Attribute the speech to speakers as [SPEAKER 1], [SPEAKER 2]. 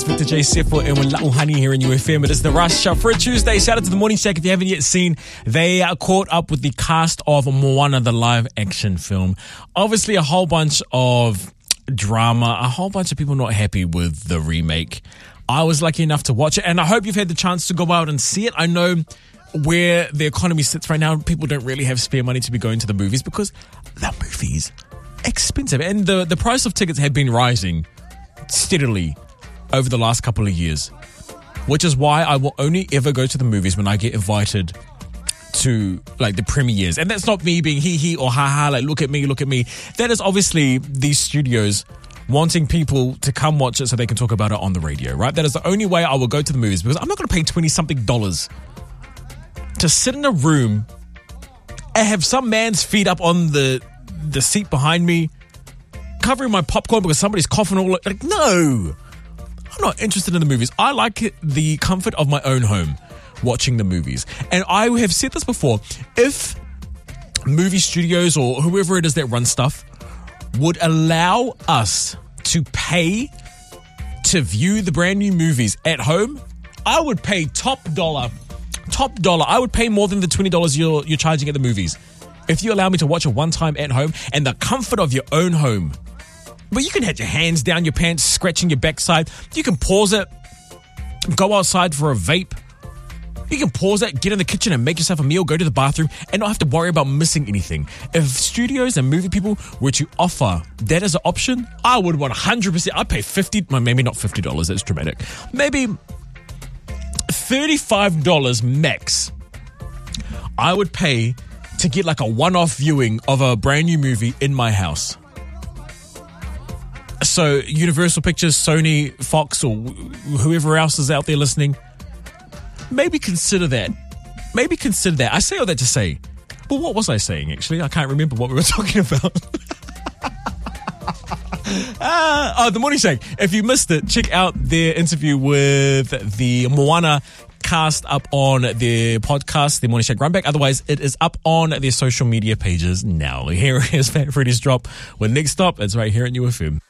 [SPEAKER 1] Dr. J. Sefo and Lauhani here in UFM. It is the Rush Show for a Tuesday. Shout out to the Morning Shack. If you haven't yet seen, they caught up with the cast of Moana, the live action film. Obviously, a whole bunch of drama, a whole bunch of people not happy with the remake. I was lucky enough to watch it, and I hope you've had the chance to go out and see it. I know where the economy sits right now, people don't really have spare money to be going to the movies because the movies expensive, and the price of tickets have been rising steadily over the last couple of years, which is why I will only ever go to the movies when I get invited to like the premieres. And that's not me being hee or ha, like look at me. That is obviously these studios wanting people to come watch it so they can talk about it on the radio, right? That is the only way I will go to the movies, because I'm not going to pay $20-something to sit in a room and have some man's feet up on the seat behind me, covering my popcorn because somebody's coughing all like, no, I'm not interested in the movies. I like the comfort of my own home watching the movies. And I have said this before, if movie studios or whoever it is that runs stuff would allow us to pay to view the brand new movies at home, I would pay top dollar. I would pay more than the $20 you're charging at the movies if you allow me to watch it one time at home and the comfort of your own home. But you can have your hands down your pants, scratching your backside. You can pause it, go outside for a vape. You can pause it, get in the kitchen and make yourself a meal, go to the bathroom, and not have to worry about missing anything. If studios and movie people were to offer that as an option, I would 100%. I'd pay $50, well, maybe not $50, that's dramatic. Maybe $35 max. I would pay to get like a one-off viewing of a brand new movie in my house. So Universal Pictures, Sony, Fox, or whoever else is out there listening, maybe consider that. I say all that to say, well, what was I saying actually? I can't remember what we were talking about. The Morning Shake. If you missed it, check out their interview with the Moana cast up on their podcast, the Morning Shake Runback. Otherwise, it is up on their social media pages now. Here is Fat Freddy's Drop. Well, next stop, it's right here at UFM.